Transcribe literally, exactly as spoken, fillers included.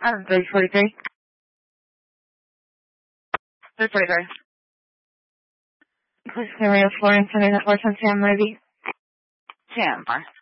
Um, three forty-three. three forty-three. Please carry a Florence Internet license, Sam Levy. Sam.